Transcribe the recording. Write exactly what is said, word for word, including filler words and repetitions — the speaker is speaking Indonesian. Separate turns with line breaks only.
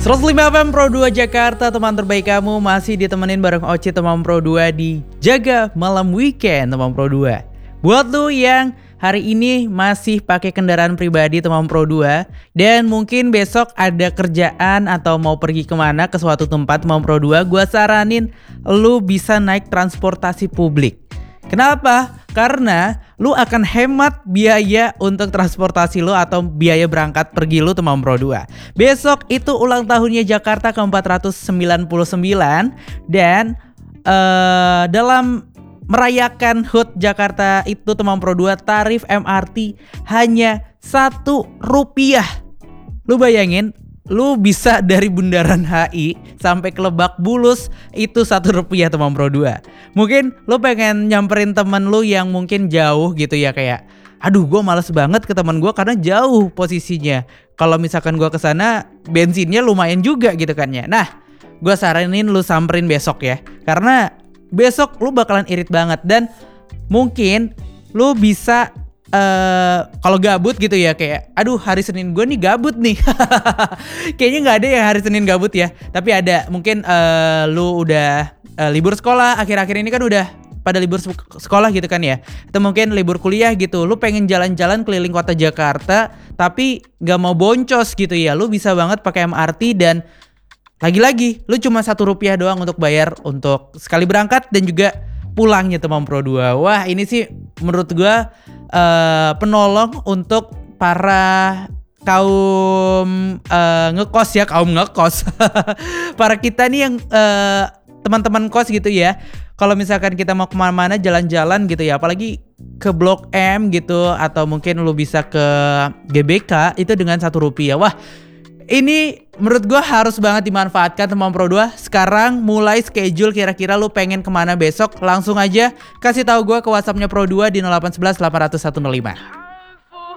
seratus lima F M Pro dua Jakarta, teman terbaik kamu masih ditemenin bareng Oci teman Pro dua di Jaga Malam Weekend teman Pro dua. Buat lu yang hari ini masih pakai kendaraan pribadi teman Pro dua dan mungkin besok ada kerjaan atau mau pergi kemana ke suatu tempat teman Pro dua, gua saranin lu bisa naik transportasi publik. Kenapa? Karena lu akan hemat biaya untuk transportasi lu atau biaya berangkat pergi lu teman Pro dua. Besok itu ulang tahunnya Jakarta ke empat ratus sembilan puluh sembilan dan uh, dalam merayakan H U T Jakarta itu teman Pro dua, tarif M R T hanya satu rupiah. Lu bayangin, lu bisa dari Bundaran H I sampai ke Lebak Bulus itu satu rupiah teman Pro dua. Mungkin lu pengen nyamperin temen lu yang mungkin jauh gitu ya, kayak aduh gue males banget ke temen gue karena jauh posisinya. Kalau misalkan gue kesana bensinnya lumayan juga gitu kan ya. Nah, gue saranin lu samperin besok ya, karena besok lu bakalan irit banget dan mungkin lu bisa Uh, kalau gabut gitu ya, kayak aduh hari Senin gue nih gabut nih. Kayaknya gak ada ya hari Senin gabut ya. Tapi ada, mungkin uh, lu udah uh, libur sekolah. Akhir-akhir ini kan udah pada libur sekolah gitu kan ya. Atau mungkin libur kuliah gitu. Lu pengen jalan-jalan keliling kota Jakarta tapi gak mau boncos gitu ya. Lu bisa banget pakai M R T dan lagi-lagi lu cuma satu rupiah doang untuk bayar untuk sekali berangkat dan juga pulangnya teman Pro dua. Wah, ini sih menurut gue Uh, penolong untuk para kaum uh, ngekos ya, kaum ngekos. Para kita nih yang uh, teman-teman kos gitu ya. Kalau misalkan kita mau kemana-mana jalan-jalan gitu ya, apalagi ke Blok M gitu, atau mungkin lu bisa ke G B K itu dengan satu rupiah. Wah, ini menurut gue harus banget dimanfaatkan teman Pro dua. Sekarang mulai schedule kira-kira lu pengen kemana besok. Langsung aja kasih tahu gue ke WhatsAppnya Pro dua di nol delapan satu satu delapan nol satu nol lima.